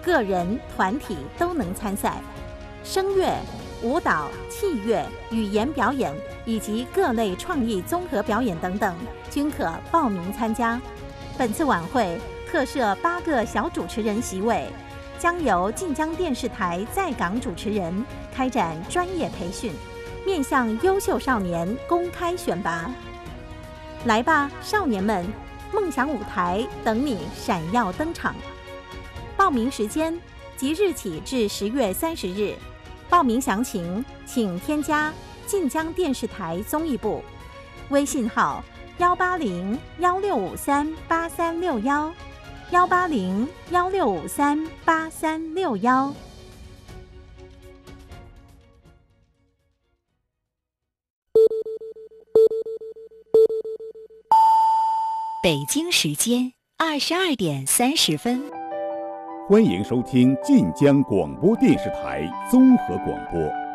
个人、团体都能参赛。声乐、舞蹈、器乐、语言表演以及各类创意综合表演等等，均可报名参加。本次晚会特设8个小主持人席位，将由晋江电视台在港主持人开展专业培训，面向优秀少年公开选拔。来吧，少年们，梦想舞台等你闪耀登场。报名时间即日起至10月30日。报名详情请添加晋江电视台综艺部微信号180-1653-8361，180-1653-8361。 北京时间22点30分。 欢迎收听晋江广播电视台综合广播。